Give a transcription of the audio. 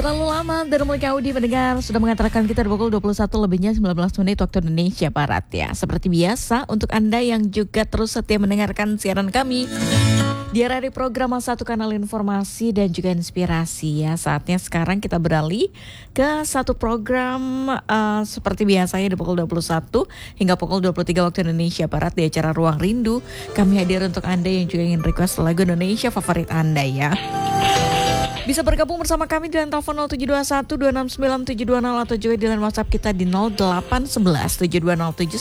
Terlalu lama dan Mulki Audi mendengar sudah mengantarkan kita di pukul 21 lebihnya 19 menit waktu Indonesia Barat ya. Seperti biasa untuk Anda yang juga terus setia mendengarkan siaran kami di RRI Program Satu Kanal Informasi dan juga Inspirasi ya. Saatnya sekarang kita beralih ke satu program seperti biasanya di pukul 21 hingga pukul 23 waktu Indonesia Barat di acara Ruang Rindu. Kami hadir untuk Anda yang juga ingin request lagu Indonesia favorit Anda ya. Bisa bergabung bersama kami di telepon 0721 269 720 atau juga di line WhatsApp kita di 0811 720